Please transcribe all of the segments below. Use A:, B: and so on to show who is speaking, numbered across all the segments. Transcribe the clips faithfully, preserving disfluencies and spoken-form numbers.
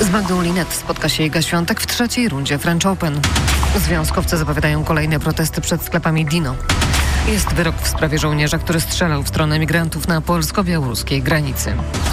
A: Z Magdą Linette spotka się Iga Świątek w trzeciej rundzie French Open. Związkowcy zapowiadają kolejne protesty przed sklepami Dino. Jest wyrok w sprawie żołnierza, który strzelał w stronę migrantów na polsko-białoruskiej granicy.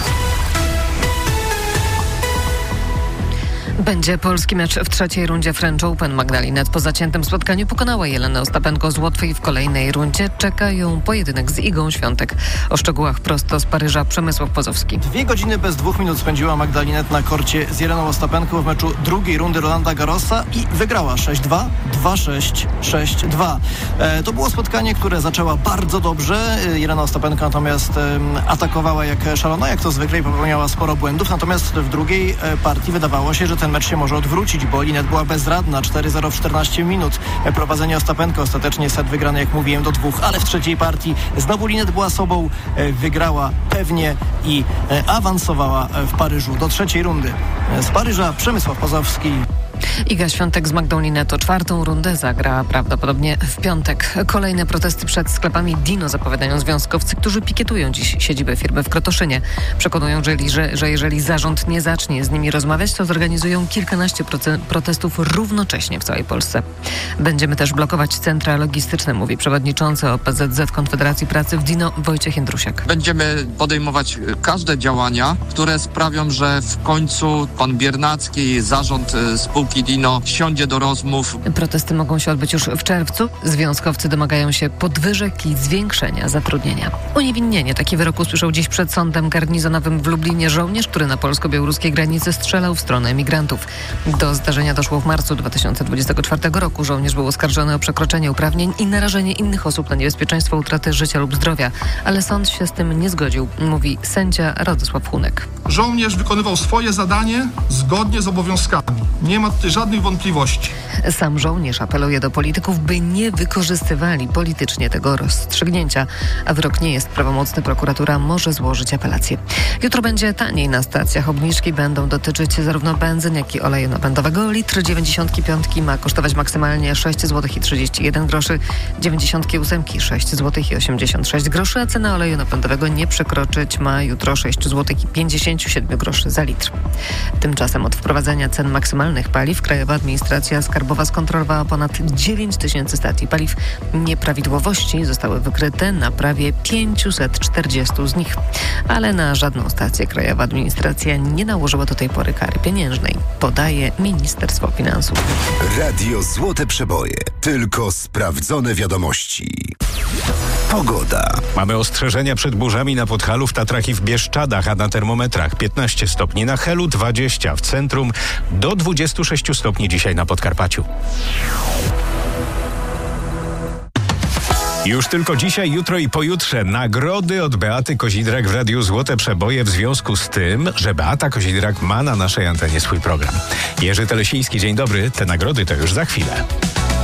A: Będzie polski mecz w trzeciej rundzie French Open. Magda Linette po zaciętym spotkaniu pokonała Jelenę Ostapenko z Łotwy i w kolejnej rundzie czeka ją pojedynek z Igą Świątek. O szczegółach prosto z Paryża Przemysław Pozowski.
B: Dwie godziny bez dwóch minut spędziła Magda Linette na korcie z Jeleną Ostapenko w meczu drugiej rundy Rolanda Garrosa i wygrała sześć dwa, dwa sześć, sześć dwa. E, to było spotkanie, które zaczęła bardzo dobrze. Jelena Ostapenko natomiast e, atakowała jak szalona, jak to zwykle, i popełniała sporo błędów. Natomiast w drugiej e, partii wydawało się, że ten mecz się może odwrócić, bo Linette była bezradna. cztery zero w czternaście minut. Prowadzenie Ostapenko, ostatecznie set wygrany, jak mówiłem, do dwóch, ale w trzeciej partii znowu Linette była sobą, wygrała pewnie i awansowała w Paryżu do trzeciej rundy. Z Paryża Przemysław Pozowski.
A: Iga Świątek z Magdą Linette o czwartą rundę zagra prawdopodobnie w piątek. Kolejne protesty przed sklepami Dino zapowiadają związkowcy, którzy pikietują dziś siedzibę firmy w Krotoszynie. Przekonują, że, że, że jeżeli zarząd nie zacznie z nimi rozmawiać, to zorganizują kilkanaście protestów równocześnie w całej Polsce. Będziemy też blokować centra logistyczne, mówi przewodniczący O P Z Z Konfederacji Pracy w Dino Wojciech Jędrusiak.
C: Będziemy podejmować każde działania, które sprawią, że w końcu pan Biernacki, zarząd spółki Dino siądzie do rozmów.
A: Protesty mogą się odbyć już w czerwcu. Związkowcy domagają się podwyżek i zwiększenia zatrudnienia. Uniewinnienie. Taki wyrok usłyszał dziś przed sądem garnizonowym w Lublinie żołnierz, który na polsko-białoruskiej granicy strzelał w stronę emigrantów. Do zdarzenia doszło w marcu dwa tysiące dwudziestego czwartego roku. Żołnierz był oskarżony o przekroczenie uprawnień i narażenie innych osób na niebezpieczeństwo utraty życia lub zdrowia. Ale sąd się z tym nie zgodził, mówi sędzia Radosław Hunek.
D: Żołnierz wykonywał swoje zadanie zgodnie z obowiązkami. Nie ma tutaj żadnych wątpliwości.
A: Sam żołnierz apeluje do polityków, by nie wykorzystywali politycznie tego rozstrzygnięcia. A wyrok nie jest prawomocny. Prokuratura może złożyć apelację. Jutro będzie taniej na stacjach. Obniżki będą dotyczyć zarówno benzyn, jak i oleju napędowego. Litr dziewięćdziesiątki piątki ma kosztować maksymalnie sześć złotych i trzydzieści jeden groszy, dziewięćdziesiątki ósemki sześć złotych i osiemdziesiąt sześć groszy, a cena oleju napędowego nie przekroczyć ma jutro sześć złotych i pięćdziesiąt siedem groszy za litr. Tymczasem od wprowadzenia cen maksymalnych paliw Krajowa Administracja Skarbowa skontrolowała ponad dziewięć tysięcy stacji paliw. Nieprawidłowości zostały wykryte na prawie pięćset czterdzieści z nich. Ale na żadną stację Krajowa Administracja nie nałożyła do tej pory kary pieniężnej, podaje Ministerstwo Finansów.
E: Radio Złote Przeboje. Tylko sprawdzone wiadomości. Pogoda.
F: Mamy ostrzeżenia przed burzami na Podhalu, w Tatrach i w Bieszczadach, a na termometrach piętnaście stopni na Helu, dwadzieścia w centrum, do dwudziestu sześciu stopni dzisiaj na Podkarpaciu. Już tylko dzisiaj, jutro i pojutrze nagrody od Beaty Kozidrak w Radiu Złote Przeboje w związku z tym, że Beata Kozidrak ma na naszej antenie swój program. Jerzy Telesiński, dzień dobry. Te nagrody to już za chwilę.